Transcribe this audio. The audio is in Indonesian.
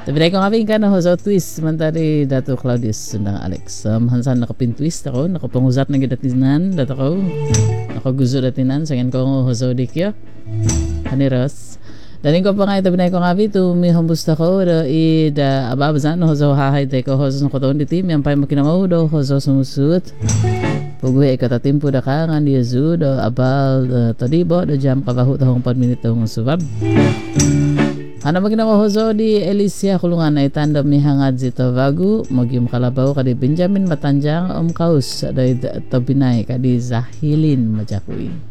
Tapi ko nga ka na hozo twist mantari dato Claudius sundang Alex. Hansan nakapin twist ako, nakapanguzat na gidatinan dato ko. Nakaguzo datinan sangan ko hozo dikyo. Haniros. Daling ko pa nga ito binay ko nga tu mi humbusta ko ida ababazan hozo hahay de ko hozo ko ton ditim yang pay makinamaw do hozo sumusut. Puguhe ikatatimpo da ka nga diyazu do abal tadibo do jam kabahu tahong 4 minitong subab. Ano maginawa hozo di Alicia kulungan na itanda mihangad zito vagu magyum kalabaw kadi Benjamin Matanjang kaus day tabinay kadi Zahilin majakuin.